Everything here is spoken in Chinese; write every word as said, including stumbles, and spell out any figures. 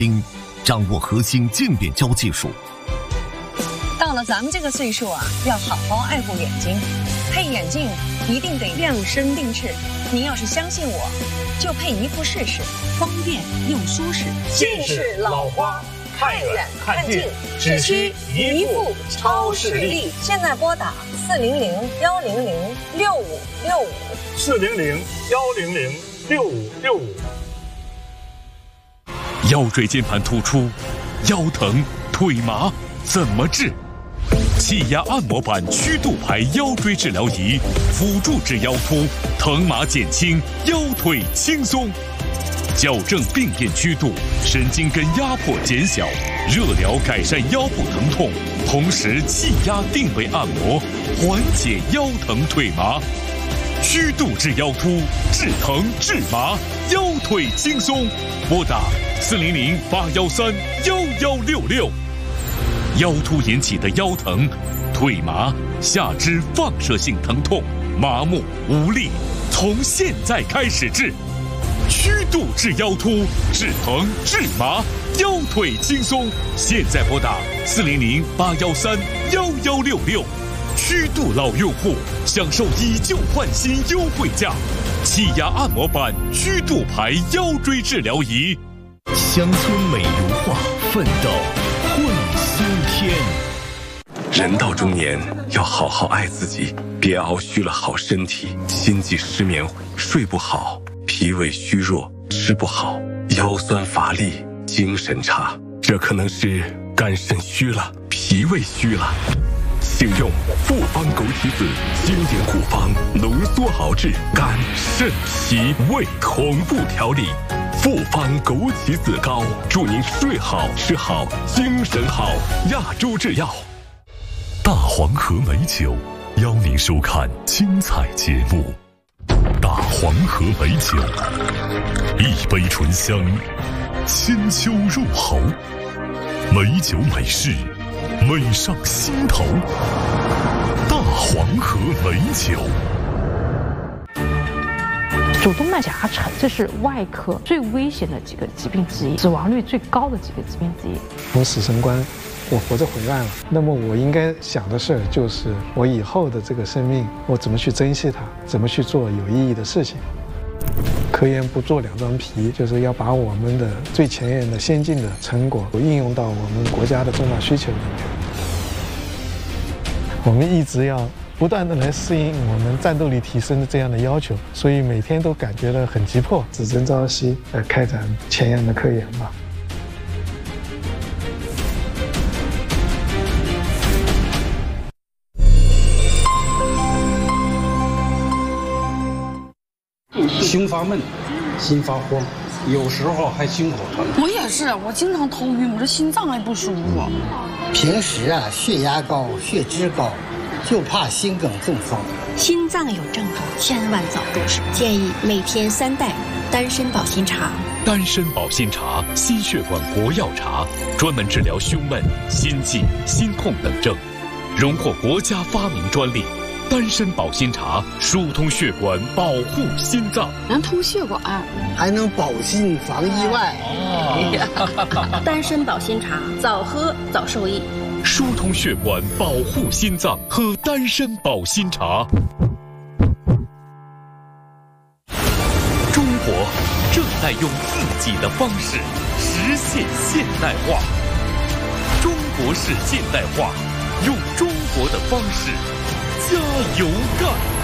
应掌握核心渐变焦技术。 到了咱们这个岁数啊，要好好爱护眼睛，配眼镜一定得量身定制。您要是相信我，就配一副试试，方便又舒适。 近视老花，看远看近，只需一副超视力。 现在拨打四零零幺零零六五六五， 四零零幺零零六五六五。 腰椎间盘突出、腰疼、腿麻怎么治？气压按摩板曲度牌腰椎治疗仪，辅助治腰突，疼麻减轻，腰腿轻松。矫正病变曲度，神经根压迫减小，热疗改善腰部疼痛，同时气压定位按摩，缓解腰疼腿麻。曲度治腰突，治疼治麻，腰腿轻松。拨打四零零八幺三幺幺六六。腰突引起的腰疼、腿麻、下肢放射性疼痛、麻木无力，从现在开始治。曲度治腰突，治疼治麻，腰腿轻松。现在拨打四零零八幺三幺幺六六。曲度老用户享受以旧换新优惠价，气压按摩板曲度牌腰椎治疗仪。 乡村美如画，奋斗会苏天。 人到中年，要好好爱自己，别熬虚了好身体，心悸失眠，睡不好，脾胃虚弱，吃不好，腰酸乏力，精神差，这可能是肝肾虚了，脾胃虚了。请用复方枸杞子经典护方，浓缩熬制肝肾脾胃同步调理。复方枸杞子膏，祝您睡好吃好精神好。亚洲制药。 大黄河美酒邀您收看精彩节目。大黄河美酒，一杯醇香，千秋入喉，美酒美事，美上心头。大黄河美酒。 主动脉狭沉，这是外科最危险的几个疾病之一，死亡率最高的几个疾病之一。 从死神观，我活着回来了，那么我应该想的事儿就是我以后的这个生命，我怎么去珍惜它，怎么去做有意义的事情。科研不做两张皮，就是要把我们的最前沿的先进的成果应用到我们国家的重大需求里面。我们一直要不断的来适应我们战斗力提升的这样的要求，所以每天都感觉到很急迫，只争朝夕，来开展前沿的科研吧。 胸发闷，心发慌，有时候还心口疼。 我也是，我经常头晕，我这心脏还不舒服。 平时啊，血压高，血脂高，就怕心梗中风。 心脏有症状，千万早重视。建议每天三袋丹参保心茶。 丹参保心茶，心血管活药茶，专门治疗胸闷、心悸、心痛等症，荣获国家发明专利。丹参保心茶疏通血管，保护心脏， 能通血管， 还能保心防意外。 哦、丹参保心茶，早喝早受益。 疏通血管，保护心脏，喝丹参保心茶。中国正在用自己的方式实现现代化。中国式现代化，用中国的方式。加油干！